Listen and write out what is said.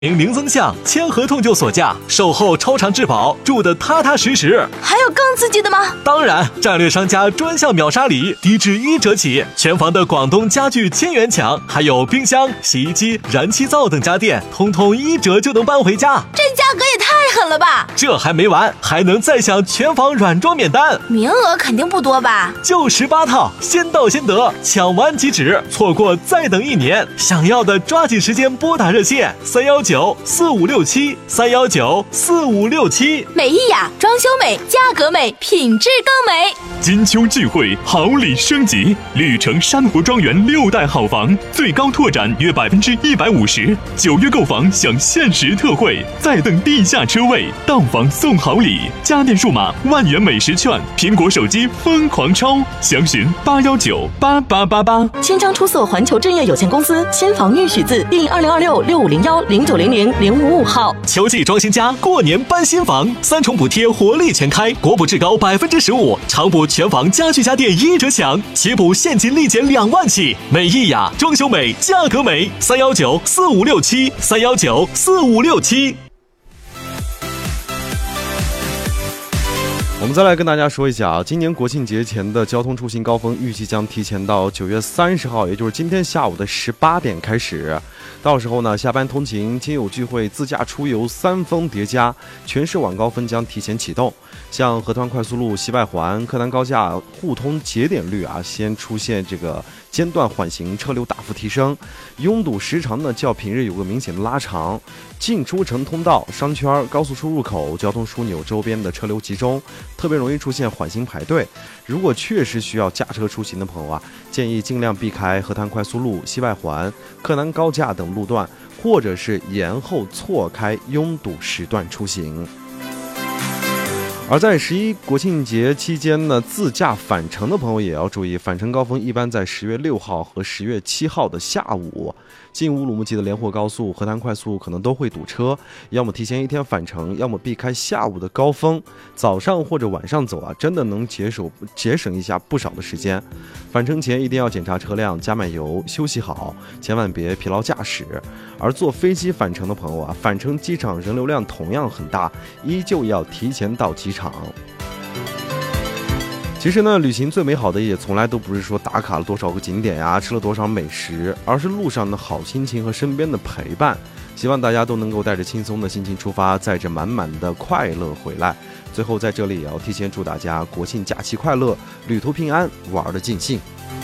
零增项，签合同就锁价，售后超长质保，住得踏踏实实。 还有更刺激的吗？ 当然，战略商家专项秒杀礼，低至1折起。全房的广东家具千元抢，还有冰箱、洗衣机、燃气灶等家电，通通1折就能搬回家。 这价格也太狠了吧！ 这还没完，还能再享全房软装免单， 名额肯定不多吧？ 就18套，先到先得，抢完即止，错过再等1年。想要的抓紧时间拨打热线3194567，3194567。 美意雅，装修美，价格美，品质更美。 金秋聚会，好礼升级，绿城珊瑚庄园6代好房，最高拓展约150%，9月购房享限时特惠，再等地下车位，到房送好礼，家电数码10000元美食券，苹果手机疯狂抽，详询8198888。 签章出售环球置业有限公司新房预许字第202665010900-055号。 秋季装新家，过年搬新房，3重补贴活力全开，国补至高15%，常补全房家具家电1折享，起补现金立减2万起。美意雅，装修美，价格美，3194567，3194567。 我们再来跟大家说一下啊，今年国庆节前的交通出行高峰预计将提前到9月30号，也就是今天下午的18点开始。到时候呢，下班通勤、亲友聚会、自驾出游3峰叠加，全市晚高峰将提前启动。像合团快速路、西外环、柯南高架互通节点率先出现这个间断缓行，车流大幅提升，拥堵时长呢较平日有个明显的拉长。进出城通道、商圈、高速出入口、交通枢纽周边的车流集中，特别容易出现缓行排队。如果确实需要驾车出行的朋友建议尽量避开合团快速路、西外环、柯南高架等路段，或者是延后错开拥堵时段出行。而在11国庆节期间呢，自驾返程的朋友也要注意，返程高峰一般在10月6号和10月7号的下午。进乌鲁木齐的连霍高速、合团快速可能都会堵车，要么提前1天返程，要么避开下午的高峰，早上或者晚上走真的能节省一下不少的时间。返程前一定要检查车辆，加满油，休息好，千万别疲劳驾驶。而坐飞机返程的朋友返程机场人流量同样很大，依旧要提前到机场。其实呢，旅行最美好的也从来都不是说打卡了多少个景点吃了多少美食，而是路上的好心情和身边的陪伴。希望大家都能够带着轻松的心情出发，载着满满的快乐回来。最后在这里也要提前祝大家国庆假期快乐，旅途平安，玩得尽兴。